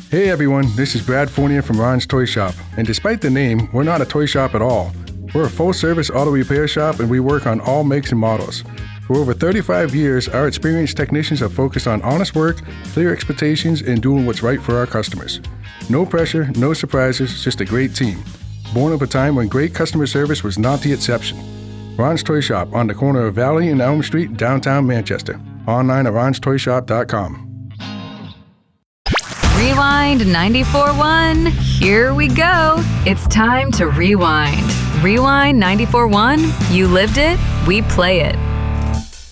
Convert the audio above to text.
Hey everyone, this is Brad Fournier from Ron's Toy Shop. And despite the name, we're not a toy shop at all. We're a full-service auto repair shop and we work on all makes and models. For over 35 years, our experienced technicians have focused on honest work, clear expectations, and doing what's right for our customers. No pressure, no surprises, just a great team. Born of a time when great customer service was not the exception. Ron's Toy Shop on the corner of Valley and Elm Street, downtown Manchester. Online at ronstoyshop.com. Rewind 94.1. Here we go. It's time to rewind. Rewind 94.1. You lived it, we play it.